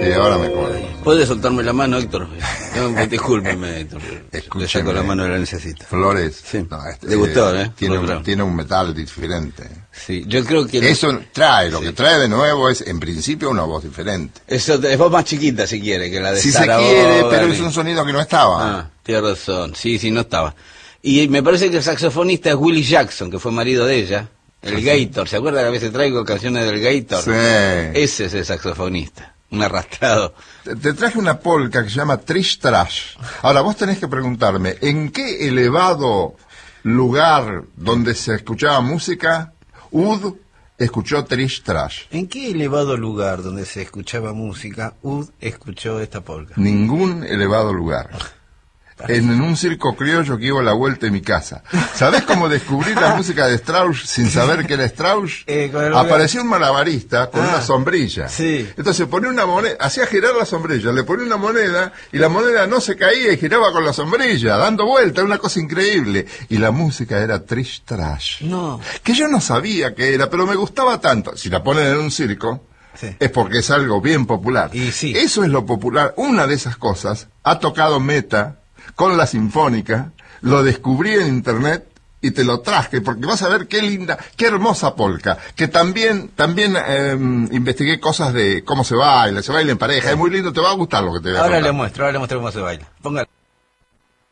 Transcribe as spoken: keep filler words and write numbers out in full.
Sí, ahora me acuerdo. ¿Puede soltarme la mano, Héctor? No, discúlpeme, Héctor. Le saco la mano, la necesito. Flores. Sí. No, este, Le gustó, ¿eh? Tiene Muy un, bravo. tiene un metal diferente. Sí, yo creo que... Eso trae, lo Sí. que trae de nuevo es, en principio, una voz diferente. Eso es voz más chiquita, si quiere, que la de Si se Sara quiere, Vaughan pero y- es un sonido que no estaba. Ah, tiene razón. Sí, sí, no estaba. Y me parece que el saxofonista es Willie Jackson, que fue marido de ella. El Sí, Gator. ¿Se acuerda que a veces traigo canciones del Gator? Sí. Ese es el saxofonista. Un arrastrado. Te, te traje una polka que se llama Trish Trash. Ahora, vos tenés que preguntarme, ¿en qué elevado lugar donde se escuchaba música, Ud escuchó Trish Trash? ¿En qué elevado lugar donde se escuchaba música, Ud escuchó esta polka? Ningún elevado lugar. En, en un circo criollo que iba a la vuelta de mi casa. ¿Sabés cómo descubrí la música de Strauss sin saber que era Strauss? Eh, con el- Apareció un malabarista con Ah, una sombrilla. sí. Entonces ponía una moneda, hacía girar la sombrilla, le ponía una moneda y la moneda no se caía y giraba con la sombrilla, dando vuelta, una cosa increíble. Y la música era Trish Trash. No. Que yo no sabía que era, pero me gustaba tanto. Si la ponen en un circo, Sí. es porque es algo bien popular. Y sí. Eso es lo popular. Una de esas cosas ha tocado Meta con la Sinfónica, lo descubrí en internet y te lo traje, porque vas a ver qué linda, qué hermosa polka, que también también eh, investigué cosas de cómo se baila, se baila en pareja, es muy lindo, te va a gustar lo que te voy a Ahora contar. le muestro, ahora le muestro cómo se baila. Ponga.